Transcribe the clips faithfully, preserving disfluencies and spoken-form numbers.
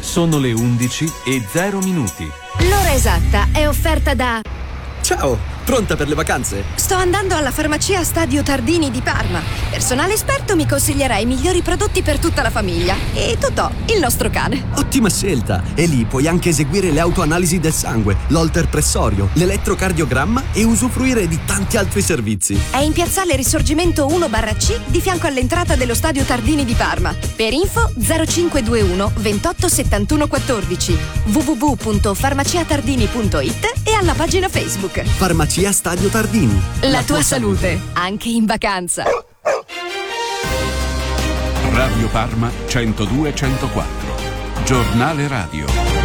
Sono le undici e zero minuti. L'ora esatta è offerta da... Ciao, pronta per le vacanze? Sto andando alla farmacia Stadio Tardini di Parma. Personale esperto mi consiglierà i migliori prodotti per tutta la famiglia. E Totò, il nostro cane. Ottima scelta! E lì puoi anche eseguire le autoanalisi del sangue, l'holter pressorio, l'elettrocardiogramma e usufruire di tanti altri servizi. È in piazzale Risorgimento uno barra C di fianco all'entrata dello Stadio Tardini di Parma. Per info zero cinque due uno ventotto settantuno quattordici, w w w punto farmaciatardini punto it e alla pagina Facebook. Farmacia Stadio Tardini. La, La tua, tua salute, salute, anche in vacanza. Radio Parma centodue centoquattro. Giornale radio.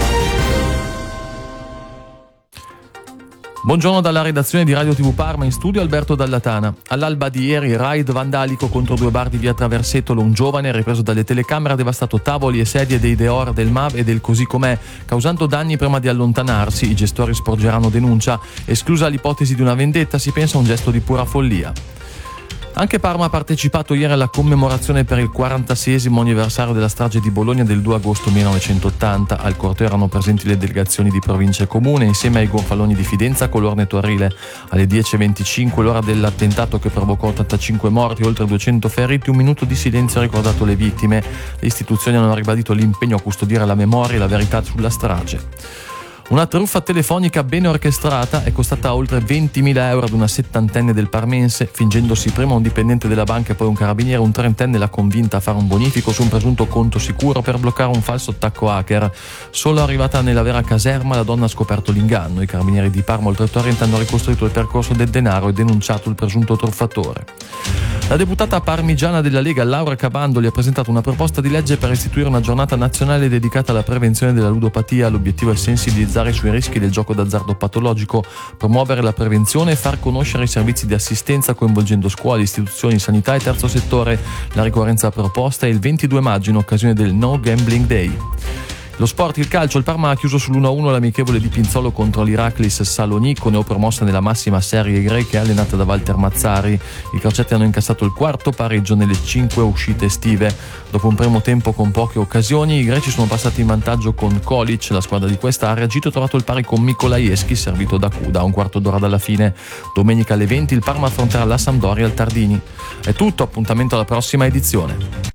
Buongiorno dalla redazione di Radio tivù Parma, in studio Alberto Dallatana. All'alba di ieri, raid vandalico contro due bar di via Traversetolo. Un giovane, ripreso dalle telecamere, ha devastato tavoli e sedie dei Deor, del M A V e del Così Com'è, causando danni prima di allontanarsi. I gestori sporgeranno denuncia. Esclusa l'ipotesi di una vendetta, si pensa a un gesto di pura follia. Anche Parma ha partecipato ieri alla commemorazione per il quarantaseiesimo anniversario della strage di Bologna del due agosto millenovecentottanta. Al corteo erano presenti le delegazioni di provincia e comune insieme ai gonfaloni di Fidenza, Colorno e Torrile. Alle dieci e venticinque, l'ora dell'attentato che provocò ottantacinque morti e oltre duecento feriti, un minuto di silenzio ha ricordato le vittime. Le istituzioni hanno ribadito l'impegno a custodire la memoria e la verità sulla strage. Una truffa telefonica ben orchestrata è costata oltre ventimila euro ad una settantenne del parmense. Fingendosi prima un dipendente della banca e poi un carabiniere, un trentenne l'ha convinta a fare un bonifico su un presunto conto sicuro per bloccare un falso attacco hacker. Solo arrivata nella vera caserma la donna ha scoperto l'inganno. I carabinieri di Parma oltre Torrente hanno ricostruito il percorso del denaro e denunciato il presunto truffatore. La deputata parmigiana della Lega Laura Cabandoli ha presentato una proposta di legge per istituire una giornata nazionale dedicata alla prevenzione della ludopatia. L'obiettivo è sensibilizzare sui rischi del gioco d'azzardo patologico, promuovere la prevenzione e far conoscere i servizi di assistenza coinvolgendo scuole, istituzioni, sanità e terzo settore. La ricorrenza proposta è il ventidue maggio in occasione del No Gambling Day. Lo sport, il calcio, il Parma ha chiuso sull'uno a uno l'amichevole di Pinzolo contro l'Iraklis Salonico, neopromossa nella massima serie greca allenata da Walter Mazzari. I calcetti hanno incassato il quarto pareggio nelle cinque uscite estive. Dopo un primo tempo con poche occasioni, i greci sono passati in vantaggio con Kolic. La squadra di questa ha reagito e trovato il pari con Mikolajewski, servito da Kuda a un quarto d'ora dalla fine. Domenica alle venti il Parma affronterà la Sampdoria al Tardini. È tutto, appuntamento alla prossima edizione.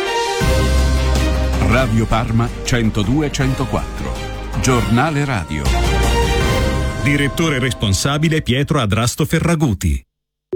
Radio Parma centodue centoquattro. Giornale radio. Direttore responsabile Pietro Adrasto Ferraguti.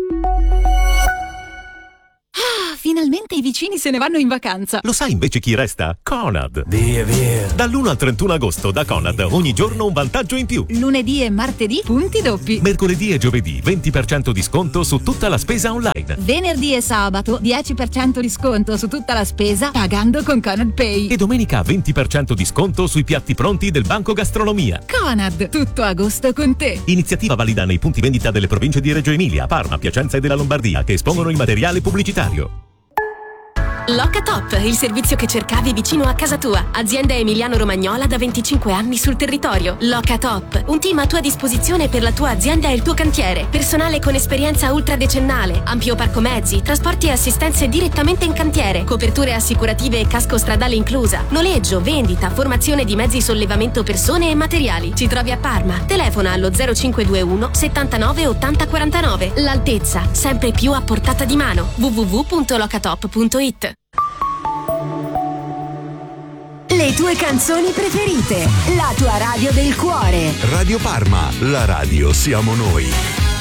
Finalmente i vicini se ne vanno in vacanza. Lo sai invece chi resta? Conad. Via, via. Dall'uno al trentuno agosto da Conad ogni giorno un vantaggio in più. Lunedì e martedì punti doppi. Mercoledì e giovedì venti per cento di sconto su tutta la spesa online. Venerdì e sabato dieci per cento di sconto su tutta la spesa pagando con Conad Pay. E domenica venti per cento di sconto sui piatti pronti del Banco Gastronomia. Conad, tutto agosto con te. Iniziativa valida nei punti vendita delle province di Reggio Emilia, Parma, Piacenza e della Lombardia che espongono il materiale pubblicitario. Locatop, il servizio che cercavi vicino a casa tua. Azienda emiliano-romagnola da venticinque anni sul territorio. Locatop, un team a tua disposizione per la tua azienda e il tuo cantiere. Personale con esperienza ultradecennale, ampio parco mezzi, trasporti e assistenze direttamente in cantiere, coperture assicurative e casco stradale inclusa, noleggio, vendita, formazione di mezzi sollevamento persone e materiali. Ci trovi a Parma. Telefona allo zero cinque due uno settantanove ottanta quarantanove. L'altezza, sempre più a portata di mano. w w w punto locatop punto it. Le tue canzoni preferite, la tua radio del cuore. Radio Parma, la radio siamo noi.